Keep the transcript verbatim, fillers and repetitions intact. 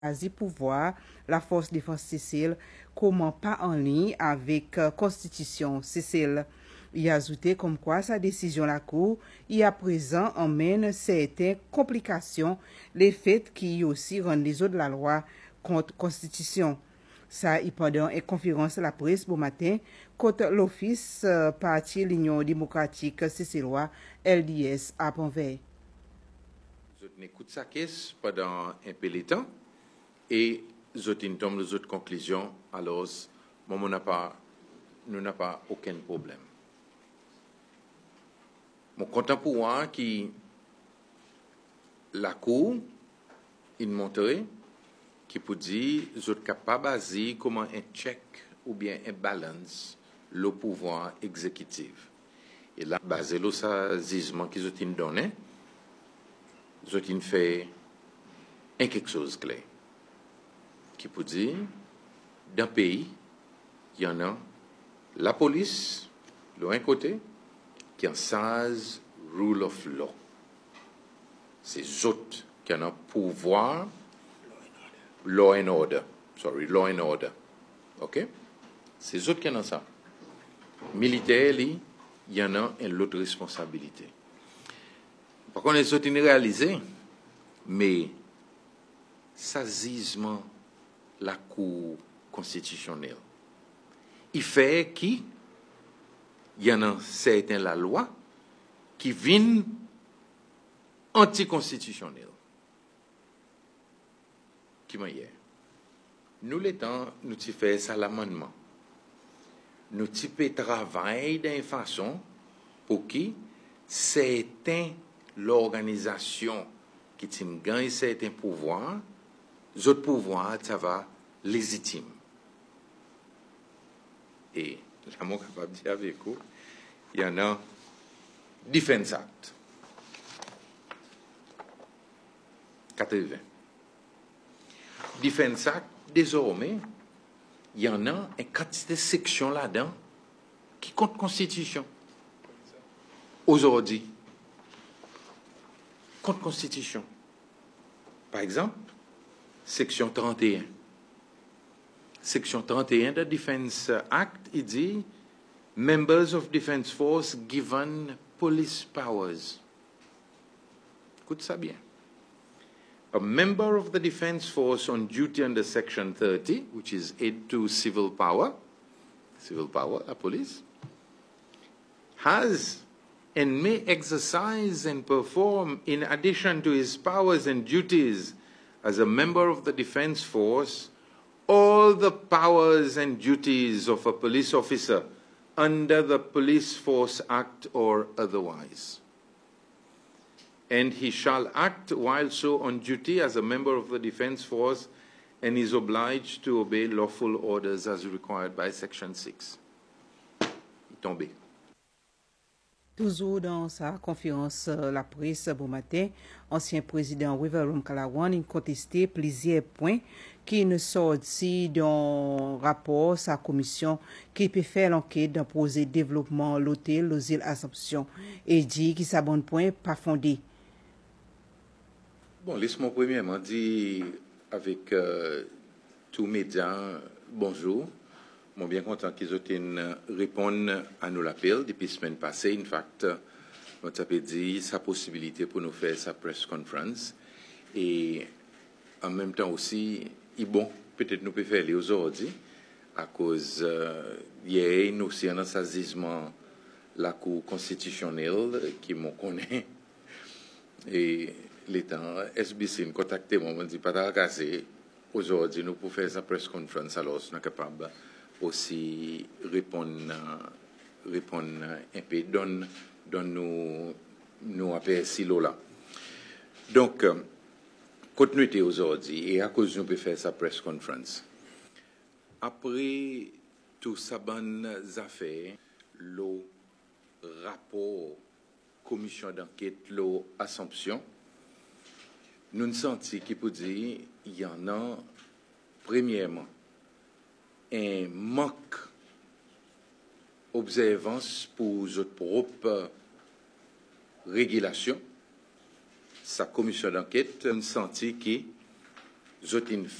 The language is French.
quasi pouvoir, la force défense Cécile, comment pas en ligne avec euh, Constitution Cécile. Il a ajouté comme quoi sa décision la Cour y à présent emmène certaines complications, les faits qui aussi rendent les autres de la loi contre Constitution. Ça, y pendant une conférence à la presse ce matin, contre l'Office euh, Parti l'Union démocratique Cécilois, L D S à Pontvey. Je n'écoute sa caisse pendant un peu de temps et je tombe les autres conclusions. Alors, moi, n'a pas, nous n'avons pas aucun problème. Mon contemporain qui la cour, il montrait qui peut dire je suis capable de baser comment un check ou bien un balance le pouvoir exécutif. Et là, basé sur ce jugement qu'ils ont donné, ils ont fait un quelque chose de clair. Qui peut dire, dans le pays, il y en a la police, de l'un côté, qui en sage rule of law. C'est autres qui ont pouvoir, law and order. Sorry, law and order. OK? C'est autres qui ont ça. Militaire, il y en a une autre responsabilité. Par contre, les autres ont réalisé, mais ça gisement la Cour constitutionnelle. Il fait qu'il y en a certains la loi qui viennent anticonstitutionnels. Qui m'a hier. Nous, les temps, nous avons fait ça l'amendement. Nous avons travaillé d'une façon pour que certaines l'organisation qui gagne certains pouvoirs, d'autres pouvoirs, ça va légitime. Et là, je suis capable de dire avec vous, il y en a Defense Act. quatre-vingts. Defense Act, désormais, il y en a une quantité de sections là-dedans qui comptent Constitution. Aujourd'hui, contre Constitution. Par exemple, section trente et un. Section trente et un de Defense Act, il dit Members of Defense Force given police powers. Écoute ça bien. A member of the Defense Force on duty under Section thirty, which is aid to civil power, civil power, la police, has and may exercise and perform, in addition to his powers and duties as a member of the defense force, all the powers and duties of a police officer under the Police Force Act or otherwise. And he shall act while so on duty as a member of the defense force and is obliged to obey lawful orders as required by Section six. Il est tombé. Toujours dans sa conférence euh, la presse bon matin, ancien président Wiverum Kalawan a contesté plusieurs points qui ne sortent dans rapport sa commission qui peut faire l'enquête d'un projet de développement l'hôtel aux îles Assomption et dit que sa bonne point pas fondé. Bon, laisse-moi premièrement dire avec euh, tous les médias bonjour. Je suis bien content qu'ils aient répondu à nos appels depuis la semaine passée. En fait, on a dit sa possibilité pour nous faire sa press conference. Et en même temps aussi, il bon, peut-être nous pouvons faire les aujourd'hui, à cause euh, hier, nous aussi, on a saisissement la Cour constitutionnelle qui m'en connaît. Et les temps, S B C m'a contacté, moi, m'a dit, pas d'arrêter. Aujourd'hui, nous pouvons faire sa press conference, alors nous sommes capables aussi répondre, répondre un peu, donne, donne nous, nous aperçus là. Donc, euh, continuité aujourd'hui, et à cause nous pouvons faire sa press conference. Après tout ça, bonnes affaires, le rapport commission d'enquête, l'Assomption, nous nous sentons qu'il peut dire il y en a, premièrement, un manque d'observance pour notre propre régulation. Sa commission d'enquête, nous senti que Zotin